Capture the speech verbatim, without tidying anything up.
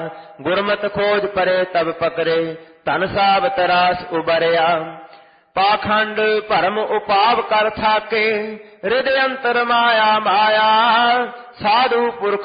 ਗੁਰਮਤਿ ਖੋਜ ਪਰੇ ਤਬ ਪਕਰੇ, ਧਨ ਸਾਬਤ ਰਾਸ ਉਬਰਿਆ। ਪਾਖੰਡ ਭਰਮ ਉਪਾਵ ਕਰ ਥਾਕੇ, ਹਿਰਦਿ ਅੰਤਰ ਮਾਇਆ ਮਾਇਆ, ਸਾਧੂ ਪੁਰਖ